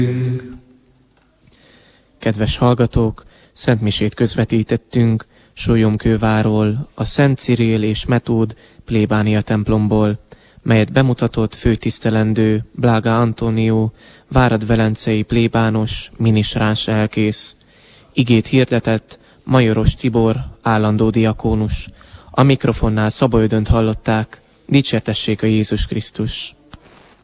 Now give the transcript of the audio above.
Kedves hallgatók, szentmisét közvetítettünk Sólyomkőváról, a Szent Cirill és Metód plébánia templomból, melyet bemutatott főtisztelendő Blága Antónió, várad-velencei plébános, minisztráns elkész. Igét hirdetett Majoros Tibor, állandó diakónus. A mikrofonnál Szabó Ödönt hallották. Dicsértessék a Jézus Krisztus!